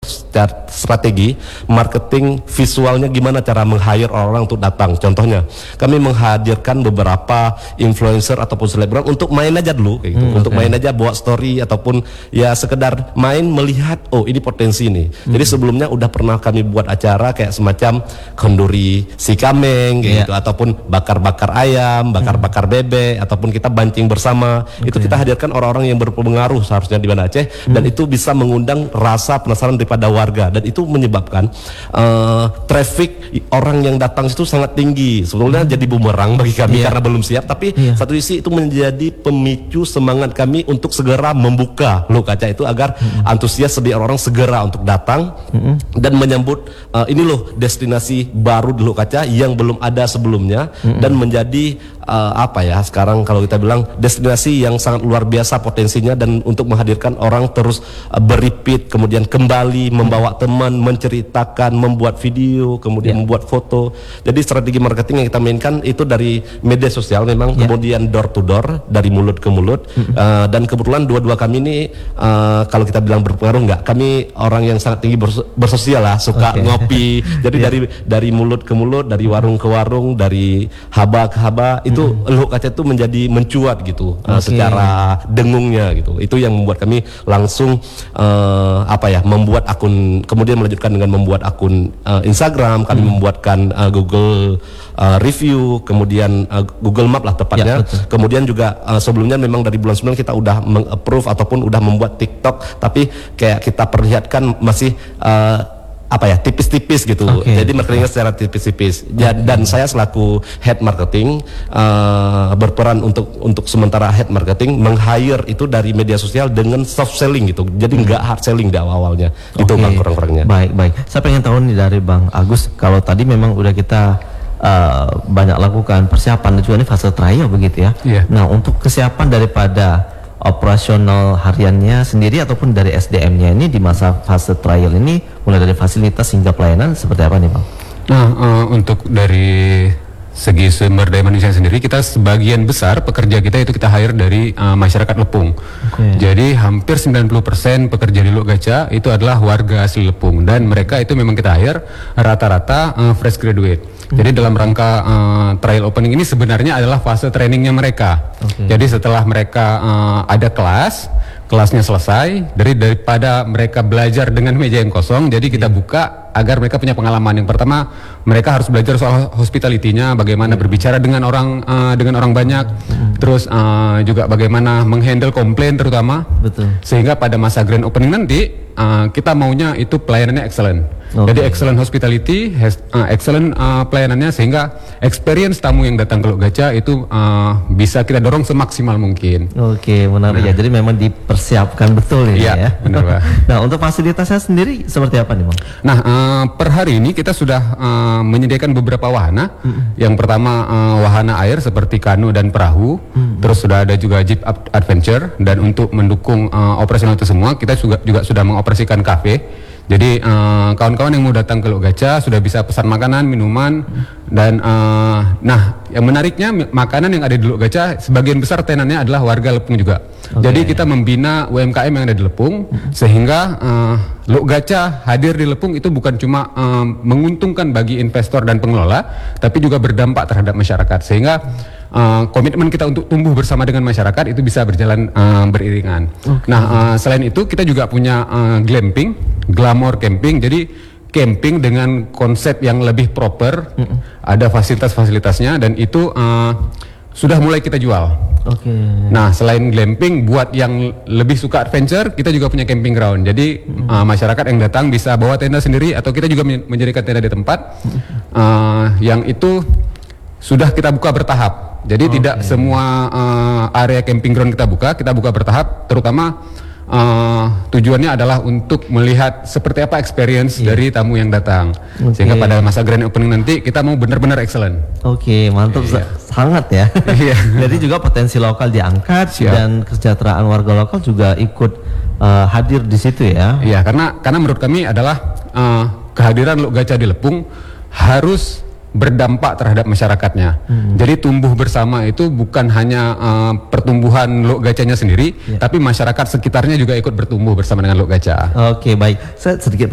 strategi marketing visualnya gimana cara meng-hire orang untuk datang. Contohnya kami menghadirkan beberapa influencer ataupun selebgram untuk main aja dulu gitu. Untuk main aja buat story ataupun ya sekedar main melihat oh ini potensi nih. Jadi sebelumnya udah pernah kami buat acara kayak semacam kenduri si kameng gitu ataupun bakar-bakar ayam, bakar-bakar bebek ataupun kita bancing bersama. Itu kita hadirkan orang-orang yang berpengaruh seharusnya di Banda Aceh dan itu bisa mengundang rasa penasaran daripada warga dan itu menyebabkan traffic orang yang datang itu sangat tinggi. Sebetulnya jadi bumerang bagi kami karena belum siap, tapi satu sisi itu menjadi pemicu semangat kami untuk segera membuka Lok Kaca itu agar antusias orang-orang segera untuk datang dan menyambut ini loh destinasi baru di Lok Kaca yang belum ada sebelumnya dan menjadi apa ya sekarang kalau kita bilang destinasi yang sangat luar biasa potensinya dan untuk menghadirkan orang terus berrepeat kemudian kembali membawa teman, menceritakan, membuat video, kemudian membuat foto. Jadi strategi marketing yang kita mainkan itu dari media sosial memang, kemudian door to door, dari mulut ke mulut. Dan kebetulan dua-dua kami ini kalau kita bilang berpengaruh enggak, kami orang yang sangat tinggi bersosial lah, suka ngopi. Jadi dari mulut ke mulut, dari warung ke warung, dari haba ke haba, itu Lok Kaca itu menjadi mencuat gitu secara dengungnya gitu. Itu yang membuat kami langsung apa ya, membuat akun, kemudian melanjutkan dengan membuat akun Instagram, kami membuatkan Google review, kemudian Google Map lah tepatnya. Kemudian juga sebelumnya memang dari bulan 9 kita udah meng-approve ataupun udah membuat TikTok, tapi kayak kita perlihatkan masih apa ya, tipis-tipis gitu. Jadi marketingnya secara tipis-tipis. Dan saya selaku head marketing berperan untuk sementara head marketing meng-hire itu dari media sosial dengan soft selling gitu. Jadi nggak hard selling di awal-awalnya. Itu Bang kurang-kurangnya. Baik. Saya pengen tahu nih dari Bang Agus, kalau tadi memang udah kita banyak lakukan persiapan dan juga ini fase trial begitu ya. Nah, untuk kesiapan daripada operasional hariannya sendiri ataupun dari SDM-nya ini di masa fase trial ini, mulai dari fasilitas hingga pelayanan seperti apa nih Bang? Nah, untuk dari segi sumber daya manusia sendiri, kita sebagian besar pekerja kita itu kita hire dari masyarakat Lepung. Jadi hampir 90% pekerja di Lok Kaca itu adalah warga asli Lepung dan mereka itu memang kita hire rata-rata fresh graduate. Jadi dalam rangka trial opening ini sebenarnya adalah fase trainingnya mereka. Jadi setelah mereka ada kelasnya selesai, daripada mereka belajar dengan meja yang kosong, jadi kita buka agar mereka punya pengalaman. Yang pertama, mereka harus belajar soal hospitality-nya, bagaimana berbicara dengan orang banyak, terus juga bagaimana menghandle komplain terutama. Sehingga pada masa grand opening nanti kita maunya itu pelayanannya excellent. Jadi excellent hospitality, excellent pelayanannya, sehingga experience tamu yang datang ke Lok Kaca itu bisa kita dorong semaksimal mungkin. Menarik ya. Jadi memang dipersiapkan betul ini ya. Benar Pak. Nah, untuk fasilitasnya sendiri seperti apa nih Bang? Nah, per hari ini kita sudah menyediakan beberapa wahana. Yang pertama wahana air seperti kano dan perahu. Terus sudah ada juga jeep adventure, dan untuk mendukung operasional itu semua kita juga sudah mengoperasikan kafe. Jadi kawan-kawan yang mau datang ke Lok Kaca sudah bisa pesan makanan, minuman, dan nah yang menariknya makanan yang ada di Lok Kaca sebagian besar tenannya adalah warga Lepung juga. Jadi kita membina UMKM yang ada di Lepung sehingga Lok Kaca hadir di Lepung itu bukan cuma menguntungkan bagi investor dan pengelola, tapi juga berdampak terhadap masyarakat, sehingga komitmen kita untuk tumbuh bersama dengan masyarakat itu bisa berjalan beriringan. Nah, selain itu kita juga punya glamping, glamour camping. Jadi camping dengan konsep yang lebih proper, ada fasilitas-fasilitasnya, dan itu sudah mulai kita jual. Nah, selain glamping, buat yang lebih suka adventure, kita juga punya camping ground. Jadi masyarakat yang datang bisa bawa tenda sendiri atau kita juga menjadikan tenda di tempat. Yang itu sudah kita buka bertahap. Jadi tidak semua area camping ground kita buka bertahap, terutama tujuannya adalah untuk melihat seperti apa experience dari tamu yang datang, sehingga pada masa grand opening nanti kita mau benar-benar excellent. Mantap, sangat ya. Jadi juga potensi lokal diangkat dan kesejahteraan warga lokal juga ikut hadir di situ ya. Iya, karena menurut kami adalah kehadiran Lok Kaca di Lepung harus berdampak terhadap masyarakatnya. Jadi tumbuh bersama itu bukan hanya pertumbuhan Lok Kacanya sendiri, tapi masyarakat sekitarnya juga ikut bertumbuh bersama dengan Lok Kaca. Baik. Saya sedikit